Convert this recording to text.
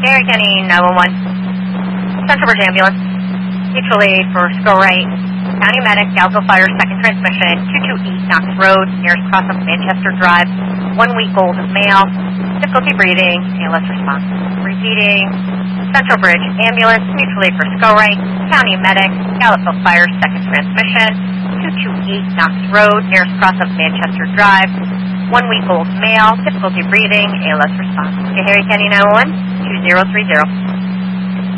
Garrett County 911. Central Bridge Ambulance. Mutual aid for Skowright. County Medic, Galville Fire, second transmission, 228 Knox Road, nearest cross of Manchester Drive. 1 week old male. Difficulty breathing. ALS response. Repeating. Central Bridge Ambulance. Mutual aid for Skowright. County Medic, Galville Fire, second transmission, 228 Knox Road, nearest cross of Manchester Drive. 1 week old male. Difficulty breathing. ALS response. Garrett County 911. 2030.